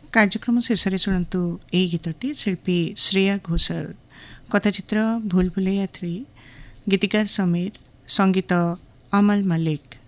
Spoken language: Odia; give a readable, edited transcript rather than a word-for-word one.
କାର୍ଯ୍ୟକ୍ରମ ଶେଷରେ ଶୁଣନ୍ତୁ ଏହି ଗୀତଟି ଶିଳ୍ପୀ ଶ୍ରେୟା ଘୋଷାଲ, କଥାଚିତ୍ର ଭୁଲ ଭୁଲैया 3, ଗୀତିକାର ସମୀର, ସଙ୍ଗୀତ ଅମଲ ମଲ୍ଲିକ।